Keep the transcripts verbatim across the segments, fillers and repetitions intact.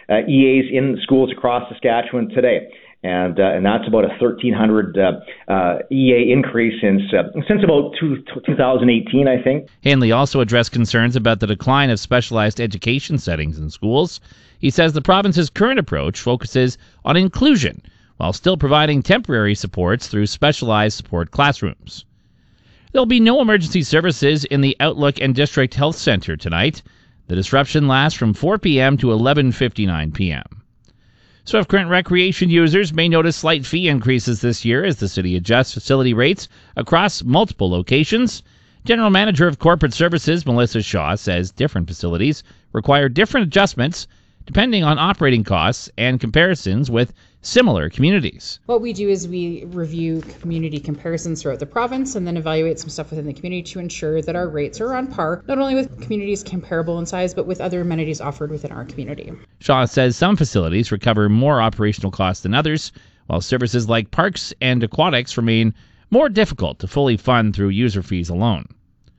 uh, E As in schools across Saskatchewan today. And uh, and that's about a thirteen hundred uh, uh, E A increase since uh, since about two, twenty eighteen, I think. Hanley also addressed concerns about the decline of specialized education settings in schools. He says the province's current approach focuses on inclusion while still providing temporary supports through specialized support classrooms. There'll be no emergency services in the Outlook and District Health Centre tonight. The disruption lasts from four p.m. to eleven fifty-nine p.m. Swift Current recreation users may notice slight fee increases this year as the city adjusts facility rates across multiple locations. General Manager of Corporate Services Melissa Shaw says different facilities require different adjustments depending on operating costs and comparisons with similar communities. What we do is we review community comparisons throughout the province and then evaluate some stuff within the community to ensure that our rates are on par, not only with communities comparable in size, but with other amenities offered within our community. Shaw says some facilities recover more operational costs than others, while services like parks and aquatics remain more difficult to fully fund through user fees alone.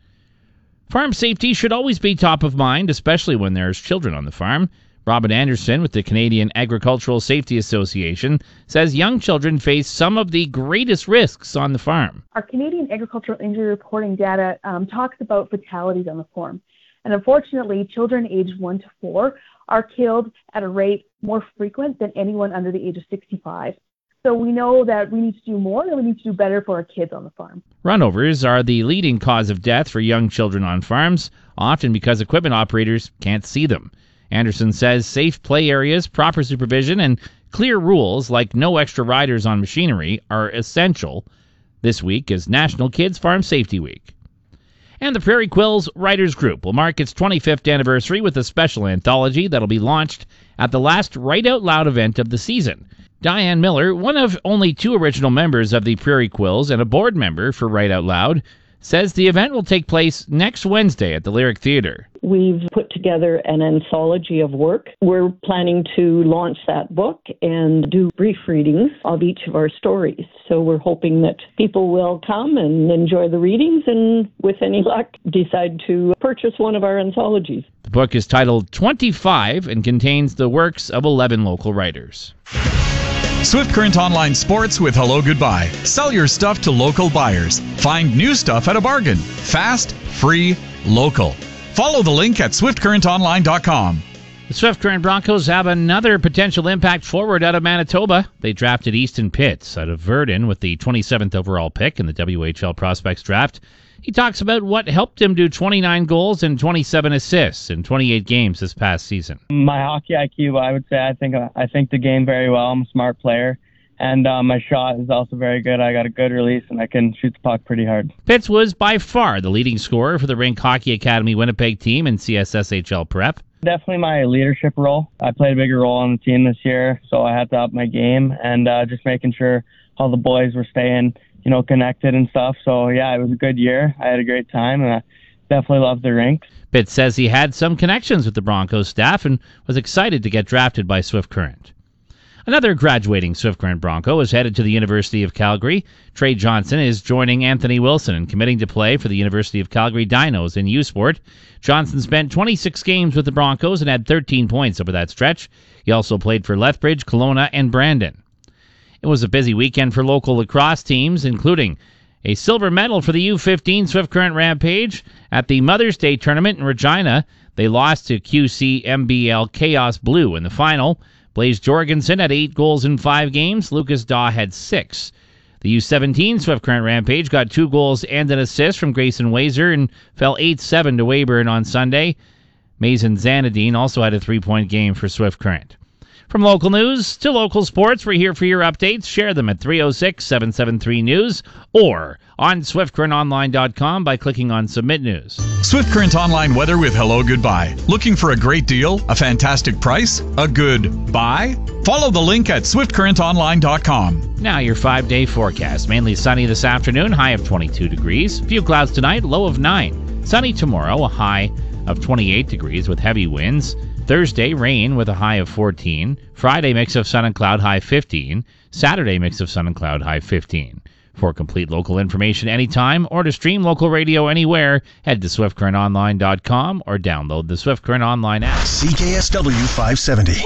Farm safety should always be top of mind, especially when there's children on the farm. Robin Anderson with the Canadian Agricultural Safety Association says young children face some of the greatest risks on the farm. Our Canadian Agricultural Injury Reporting data um, talks about fatalities on the farm. And unfortunately, children aged one to four are killed at a rate more frequent than anyone under the age of sixty-five. So we know that we need to do more and we need to do better for our kids on the farm. Runovers are the leading cause of death for young children on farms, often because equipment operators can't see them. Anderson says safe play areas, proper supervision, and clear rules like no extra riders on machinery are essential. This week is National Kids Farm Safety Week. And the Prairie Quills Writers Group will mark its twenty-fifth anniversary with a special anthology that'll be launched at the last Write Out Loud event of the season. Diane Miller, one of only two original members of the Prairie Quills and a board member for Write Out Loud, says the event will take place next Wednesday at the Lyric Theatre. We've put together an anthology of work. We're planning to launch that book and do brief readings of each of our stories. So we're hoping that people will come and enjoy the readings and, with any luck, decide to purchase one of our anthologies. The book is titled twenty-five and contains the works of eleven local writers. Swift Current Online Sports with Hello Goodbye. Sell your stuff to local buyers. Find new stuff at a bargain. Fast, free, local. Follow the link at swift current online dot com. The Swift Current Broncos have another potential impact forward out of Manitoba. They drafted Easton Pitts out of Verdun with the twenty-seventh overall pick in the W H L Prospects Draft. He talks about what helped him do twenty-nine goals and twenty-seven assists in twenty-eight games this past season. My hockey I Q, I would say, I think I think the game very well. I'm a smart player. And uh, my shot is also very good. I got a good release, and I can shoot the puck pretty hard. Pitts was by far the leading scorer for the Rink Hockey Academy Winnipeg team in C S S H L prep. Definitely my leadership role. I played a bigger role on the team this year, so I had to up my game and uh, just making sure all the boys were staying, you know, connected and stuff. So, yeah, it was a good year. I had a great time, and I definitely loved the rink. Pitts says he had some connections with the Broncos staff and was excited to get drafted by Swift Current. Another graduating Swift Current Bronco is headed to the University of Calgary. Trey Johnson is joining Anthony Wilson and committing to play for the University of Calgary Dinos in U-Sport. Johnson spent twenty-six games with the Broncos and had thirteen points over that stretch. He also played for Lethbridge, Kelowna, and Brandon. It was a busy weekend for local lacrosse teams, including a silver medal for the U fifteen Swift Current Rampage at the Mother's Day tournament in Regina. They lost to Q C M B L Chaos Blue in the final. Blaze Jorgensen had eight goals in five games. Lucas Daw had six. The U seventeen Swift Current Rampage got two goals and an assist from Grayson Wazer and fell eight seven to Weyburn on Sunday. Mason Zanadine also had a three-point game for Swift Current. From local news to local sports, we're here for your updates. Share them at three oh six, seven seven three, news or on swift current online dot com by clicking on Submit News. Swift Current Online weather with Hello Goodbye. Looking for a great deal, a fantastic price, a good buy? Follow the link at swift current online dot com. Now your five-day forecast. Mainly sunny this afternoon, high of twenty-two degrees. Few clouds tonight, low of nine. Sunny tomorrow, a high of twenty-eight degrees with heavy winds. Thursday, rain with a high of fourteen. Friday, mix of sun and cloud, high fifteen. Saturday, mix of sun and cloud, high fifteen. For complete local information anytime or to stream local radio anywhere, head to swift current online dot com or download the Swift Current Online app. C K S W five seventy.